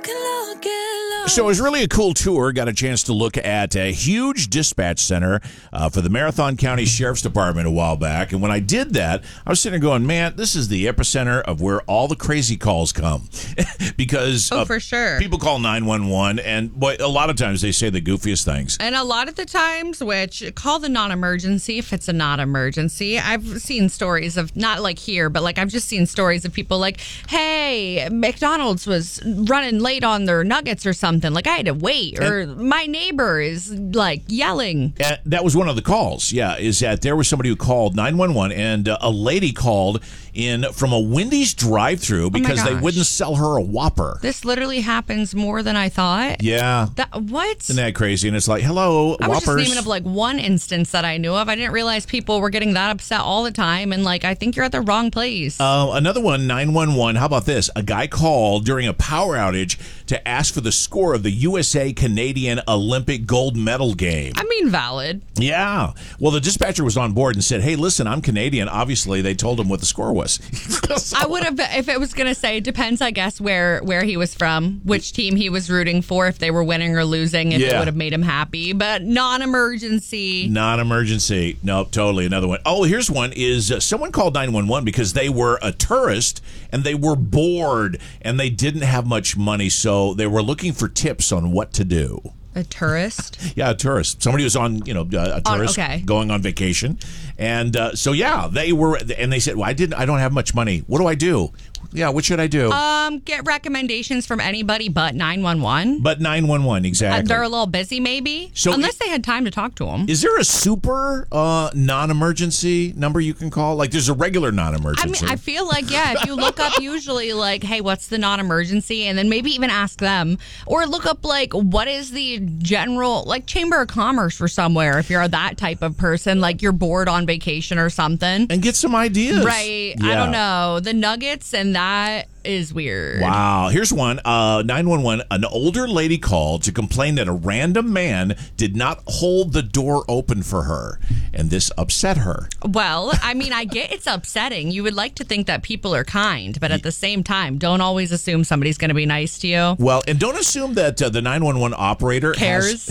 So it was really a cool tour. Got a chance to look at a huge dispatch center for the Marathon County Sheriff's Department a while back. And when I did that, I was sitting there going, man, this is the epicenter of where all the crazy calls come. Because for sure. People call 911, and boy, a lot of times they say the goofiest things. And a lot of the times, which call the non-emergency if it's a non-emergency. I've seen stories of, not like here, but like I've just seen stories of people like, hey, McDonald's was running late on their nuggets or something. Like I had to wait, or my neighbor is like yelling. That was one of the calls, yeah, is that there was somebody who called 911, and a lady called in from a Wendy's drive-thru because they wouldn't sell her a Whopper. This literally happens more than I thought. Yeah. What? Isn't that crazy? And it's like, hello, I Whoppers. was just naming of like one instance that I knew of. I didn't realize people were getting that upset all the time, and like I think you're at the wrong place. Another one, 911. How about this? A guy called during a power outage to ask for the score of the USA-Canadian Olympic gold medal game. I mean, valid. Yeah. Well, the dispatcher was on board and said, hey, listen, I'm Canadian. Obviously, they told him what the score was. So, I would have, if it was going to say, it depends, I guess, where he was from, which team he was rooting for, if they were winning or losing, if it would have made him happy. But non-emergency. Non-emergency. Nope, totally. Another one. Oh, here's one is someone called 911 because they were a tourist and they were bored and they didn't have much money, so they were looking for tips on what to do. A tourist? Yeah, a tourist. Somebody was on, a tourist going on vacation. And they said, well, I don't have much money. What do I do? Yeah, what should I do? Get recommendations from anybody but 911. But 911, exactly. They're a little busy, maybe. So unless they had time to talk to them. Is there a super non-emergency number you can call? Like, there's a regular non-emergency. I mean, I feel like, if you look up usually, like, hey, what's the non-emergency? And then maybe even ask them. Or look up, like, what is the general, like, Chamber of Commerce or somewhere, if you're that type of person, like you're bored on vacation or something. And get some ideas. Right. Yeah. I don't know. The nuggets and that is weird. Wow. Here's one. 911. An older lady called to complain that a random man did not hold the door open for her, and this upset her. Well, I mean, I get it's upsetting. You would like to think that people are kind, but at the same time, don't always assume somebody's going to be nice to you. Well, and don't assume that the 911 operator cares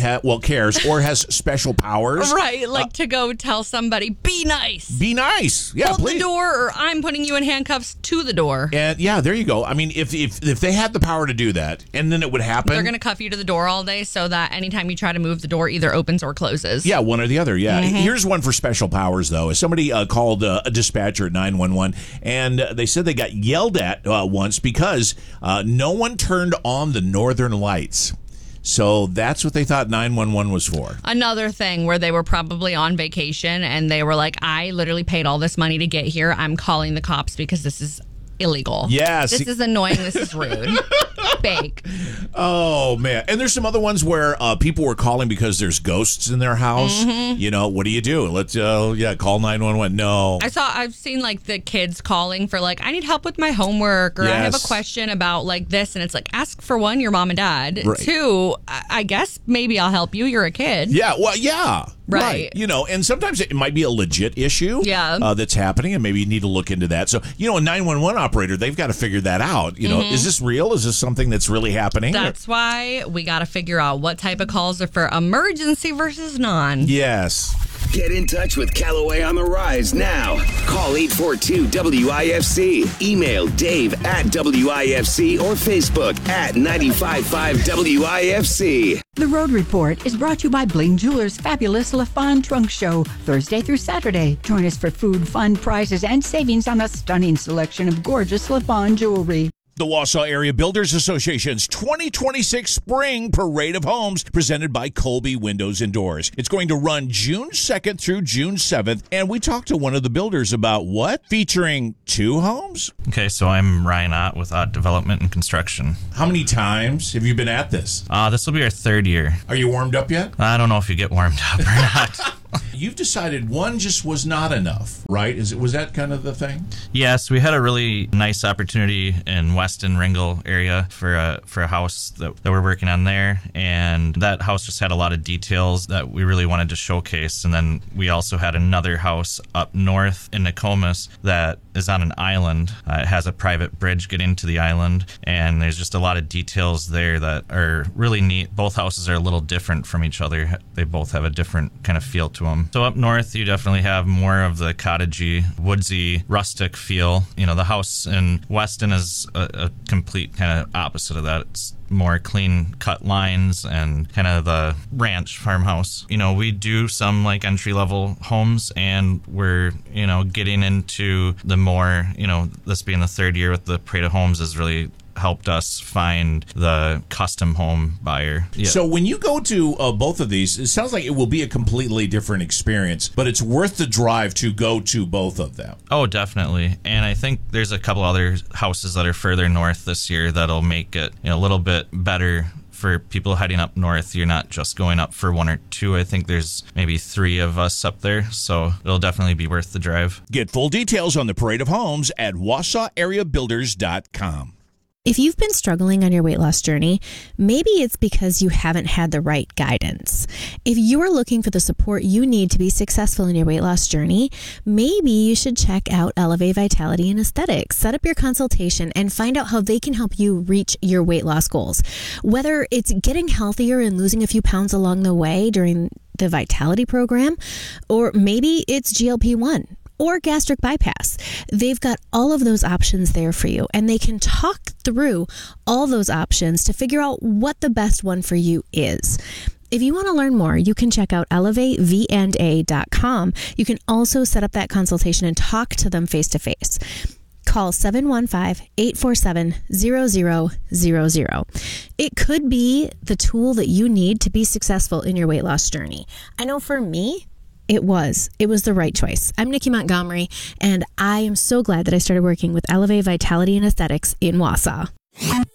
or has special powers. Right. Like to go tell somebody, be nice. Be nice. Yeah, hold please. The door, or I'm putting you in handcuffs to the door. And yeah, there you go. I mean, if they had the power to do that, and then it would happen. They're going to cuff you to the door all day so that anytime you try to move, the door either opens or closes. Yeah, one or the other, yeah. Mm-hmm. Here's one for special powers, though. Somebody called a dispatcher at 911, and they said they got yelled at once because no one turned on the northern lights. So that's what they thought 911 was for. Another thing where they were probably on vacation, and they were like, I literally paid all this money to get here. I'm calling the cops because this is illegal. Yes. This is annoying. This is rude. Fake. Oh, man. And there's some other ones where people were calling because there's ghosts in their house. Mm-hmm. What do you do? Let's, call 911. No. I've seen like the kids calling for like, I need help with my homework, or I have a question about like this. And it's like, ask for one, your mom and dad. Right. Two, I guess maybe I'll help you. You're a kid. Yeah. Well, yeah. Right. And sometimes it might be a legit issue that's happening, and maybe you need to look into that. So, a 911 operator, they've got to figure that out. Is this real? Is this something that's really happening? That's why we got to figure out what type of calls are for emergency versus non. Yes. Get in touch with Callaway on the Rise now. Call 842-WIFC. Email Dave at WIFC or Facebook at 95.5 WIFC. The Road Report is brought to you by Bling Jewelers' fabulous LaFawn Trunk Show, Thursday through Saturday. Join us for food, fun, prizes, and savings on a stunning selection of gorgeous LaFawn jewelry. The Wausau Area Builders Association's 2026 Spring Parade of Homes, presented by Colby Windows and Doors. It's going to run June 2nd through June 7th, and we talked to one of the builders about what? Featuring 2 homes? Okay, so I'm Ryan Ott with Ott Development and Construction. How many times have you been at this? This will be our 3rd year. Are you warmed up yet? I don't know if you get warmed up or not. You've decided one just was not enough, right? Was that kind of the thing? Yes, we had a really nice opportunity in Weston Ringel area for a house that we're working on there, and that house just had a lot of details that we really wanted to showcase. And then we also had another house up north in Nokomis that is on an island. It has a private bridge getting to the island, and there's just a lot of details there that are really neat. Both houses are a little different from each other. They both have a different kind of feel to them. So up north, you definitely have more of the cottagey, woodsy, rustic feel. You know, the house in Weston is a complete kind of opposite of that. It's more clean cut lines and kind of the ranch farmhouse. You know, we do some like entry level homes, and we're, you know, getting into the more, you know, this being the third year with the Parade of Homes has really helped us find the custom home buyer. Yeah. So when you go to both of these, it sounds like it will be a completely different experience, but it's worth the drive to go to both of them. Oh, definitely. And I think there's a couple other houses that are further north this year that'll make it, you know, a little bit better for people heading up north. You're not just going up for one or two. I think there's maybe 3 of us up there, so it'll definitely be worth the drive. Get full details on the Parade of Homes at WausauAreaBuilders.com. If you've been struggling on your weight loss journey, maybe it's because you haven't had the right guidance. If you are looking for the support you need to be successful in your weight loss journey, maybe you should check out Elevate Vitality and Aesthetics. Set up your consultation and find out how they can help you reach your weight loss goals. Whether it's getting healthier and losing a few pounds along the way during the Vitality program, or maybe it's GLP-1. or gastric bypass. They've got all of those options there for you, and they can talk through all those options to figure out what the best one for you is. If you want to learn more, you can check out elevatevna.com. You can also set up that consultation and talk to them face-to-face. Call 715-847-0000. It could be the tool that you need to be successful in your weight loss journey. I know for me, it was the right choice. I'm Nikki Montgomery, and I am so glad that I started working with Elevate Vitality and Aesthetics in Wausau.